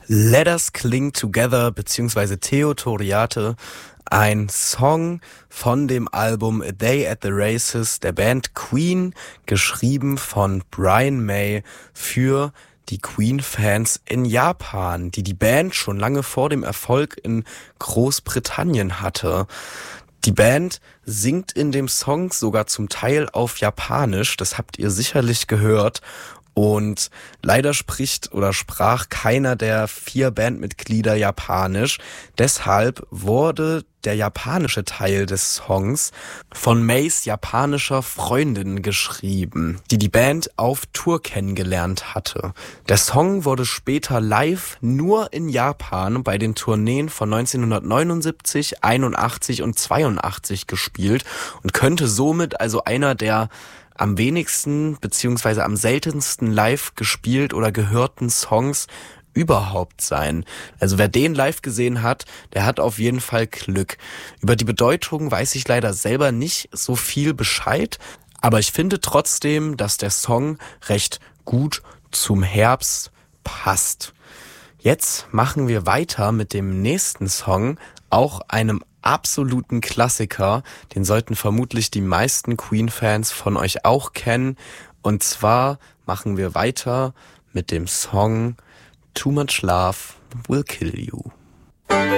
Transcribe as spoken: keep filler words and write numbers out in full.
Let Us Cling Together bzw. Theotoriate, ein Song von dem Album A Day at the Races der Band Queen, geschrieben von Brian May für die Queen-Fans in Japan, die die Band schon lange vor dem Erfolg in Großbritannien hatte. Die Band singt in dem Song sogar zum Teil auf Japanisch, das habt ihr sicherlich gehört. Und leider spricht oder sprach keiner der vier Bandmitglieder Japanisch. Deshalb wurde der japanische Teil des Songs von Mays japanischer Freundin geschrieben, die die Band auf Tour kennengelernt hatte. Der Song wurde später live nur in Japan bei den Tourneen von neunzehnhundertneunundsiebzig, einundachtzig und zweiundachtzig gespielt und könnte somit also einer der am wenigsten beziehungsweise am seltensten live gespielt oder gehörten Songs überhaupt sein. Also wer den live gesehen hat, der hat auf jeden Fall Glück. Über die Bedeutung weiß ich leider selber nicht so viel Bescheid, aber ich finde trotzdem, dass der Song recht gut zum Herbst passt. Jetzt machen wir weiter mit dem nächsten Song, auch einem absoluten Klassiker, den sollten vermutlich die meisten Queen-Fans von euch auch kennen. Und zwar machen wir weiter mit dem Song Too Much Love Will Kill You.